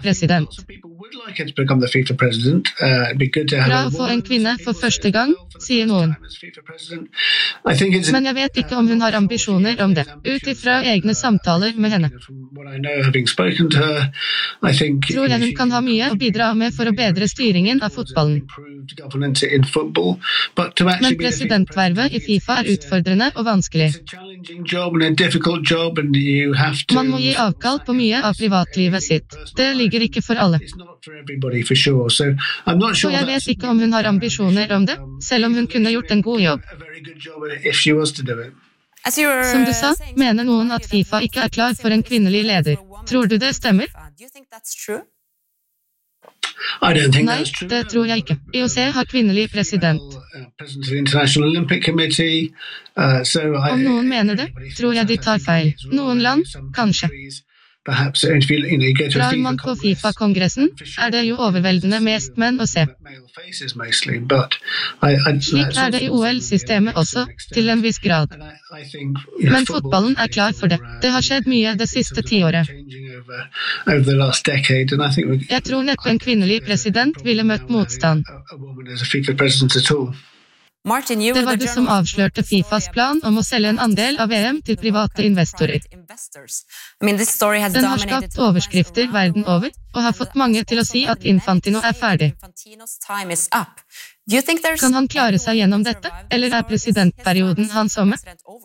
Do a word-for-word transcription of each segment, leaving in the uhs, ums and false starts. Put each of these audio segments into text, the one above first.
president. Bra å få en kvinne for første gang, sier noen. Men jeg vet ikke om hun har ambisjoner om det, ut ifra egne samtaler med henne. Tror jeg hun kan ha mye å bidra med for å bedre styringen av fotballen. Men presidentvervet i FIFA er utfordrende og vanskelig. Man må gi avkall på mye av privatlivet sitt. Det ligger ikke for alle. Så jeg vet ikke om hun har ambisjoner om det, selv om hun kunne gjort en god jobb. Som du sa, mener noen at FIFA ikke er klar for en kvinnelig leder. Tror du det stemmer? Nei, det tror jeg ikke. I O C har kvinnelig president. Om noen mener det, tror jeg de tar feil. Noen land, kanskje. Drar man på FIFA-kongressen, er det jo overveldende mest menn å se. Slik er det i O L-systemet også, til en viss grad. Men fotballen er klar for det. Det har skjedd mye det siste tiåret. Jeg tror neppe en kvinnelig president ville møtt motstand. Martin, det var du som avslørte FIFAs plan om å selge en andel av V M til private investorer. Den har skapt overskrifter verden over, og har fått mange til å si at Infantino er ferdig. Kan han klare seg gjennom dette, eller er presidentperioden hans omme?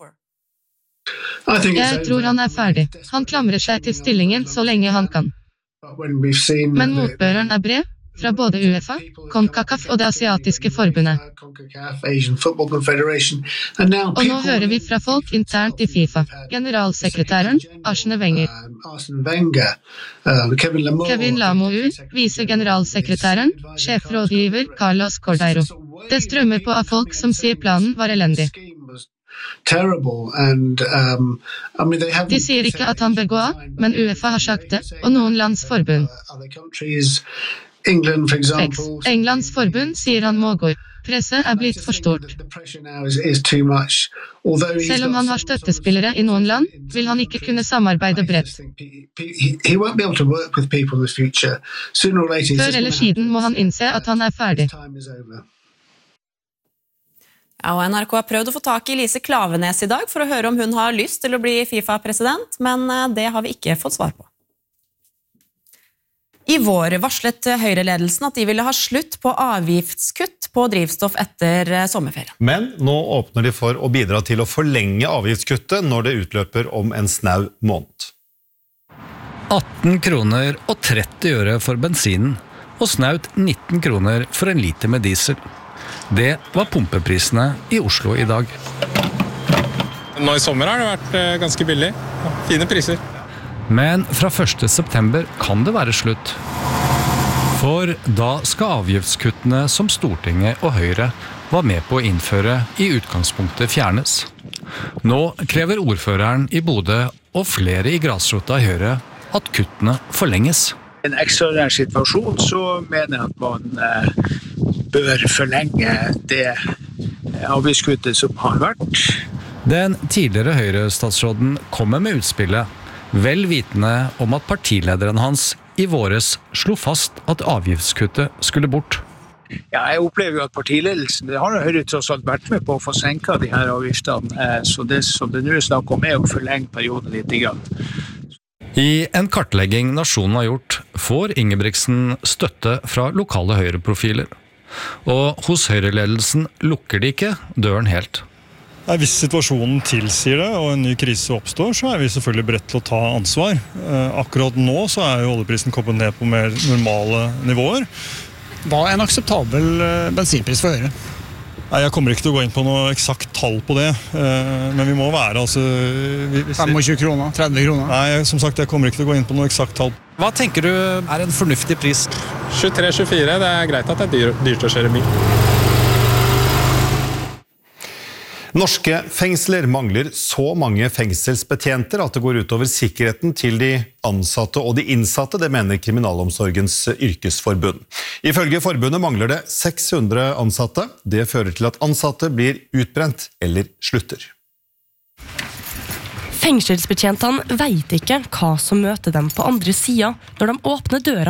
Jeg tror han er ferdig. Han klamrer seg til stillingen så lenge han kan. Men motbøreren er bred, fra både U F A, CONCACAF og det asiatiske forbundet. Og nå hører vi fra folk internt i FIFA. Generalsekretæren, Arsene Wenger. Kevin Lamour, visegeneralsekretæren, sjefrådgiver Carlos Cordeiro. Det strømmer på av folk som sier planen var elendig. De sier ikke at han bør gå av, men U F A har sagt det, og noen lands forbund. England, for example. Englands forbund sier han må gå. Presset er blitt for stort. Selv om han har støttespillere i noen land, vil han ikke kunne samarbeide bredt. Før eller siden må han innse at han er ferdig. Ja, og N R K har prøvd å få tak i Lise Klavenes i dag for å høre om hun har lyst til å bli FIFA-president, men det har vi ikke fått svar på. I vår varslet Høyre-ledelsen at de ville ha slutt på avgiftskutt på drivstoff etter sommerferien. Men nå åpner de for å bidra til å forlenge avgiftskuttet når det utløper om en snau måned. atten kroner og tretti øre for bensinen, og snaut nitten kroner for en liter med diesel. Det var pumpeprisene i Oslo i dag. Nå i sommer har det vært ganske billig. Fine priser. Men fra første september kan det være slutt. For da skal avgiftskuttene som Stortinget og Høyre var med på å innføre i utgangspunktet fjernes. Nå krever ordføreren i Bodø og flere i grasrota i Høyre at kuttene forlenges. I en ekstraordinær situasjon så mener jeg at man eh, bør forlenge det avgiftskuttet som har vært. Den tidligere Høyre-statsråden kommer med utspillet, vel vitende om at partilederen hans i våres slo fast at avgiftskuttet skulle bort. Ja, jeg opplever jo at partiledelsen, det har Høyre tross alt vært med på å få senket de her avgiftene, så det som det nå er snakk om er å forlenge perioden litt grann. I en kartlegging Nasjonen har gjort, får Ingebrigtsen støtte fra lokale Høyre-profiler. Og hos Høyre-ledelsen lukker de ikke døren helt. Hvis situasjonen tilsier det, og en ny krise oppstår, så er vi selvfølgelig beredt til å ta ansvar. Akkurat nå så er jo oljeprisen kommet ned på mer normale nivåer. Hva er en akseptabel bensinpris for Høyre? Nei, jeg kommer ikke til å gå inn på noe eksakt tall på det, men vi må være altså... tjuefem kroner, tretti kroner? Nei, som sagt, jeg kommer ikke til å gå inn på noe eksakt tall. Hva tenker du er en fornuftig pris? tjuetre tjuefire, det er greit at det er dyr, dyrt å kjøre bil. Norske fengsler mangler så mange fengselsbetjenter at det går utover sikkerheten til de ansatte og de innsatte, det mener Kriminalomsorgens yrkesforbund. Ifølge forbundet mangler det seks hundre ansatte. Det fører til at ansatte blir utbrent eller slutter. Fengselsbetjentene vet ikke hva som møter dem på andre siden når de åpner døra